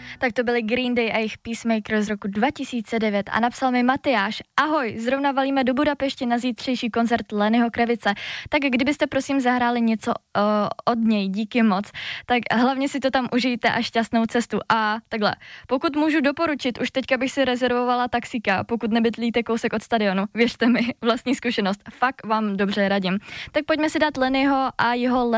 Tak to byly Green Day a jejich Peacemaker z roku 2009 a napsal mi Matyáš: Ahoj, zrovna valíme do Budapešti na zítřejší koncert Lennyho Kravice, tak kdybyste prosím zahráli něco od něj, díky moc, tak hlavně si to tam užijte a šťastnou cestu. A takhle, pokud můžu doporučit, už teďka bych si rezervovala taxíka, pokud nebydlíte kousek od stadionu, věřte mi, vlastní zkušenost, fakt vám dobře radím. Tak pojďme si dát Lennyho a jeho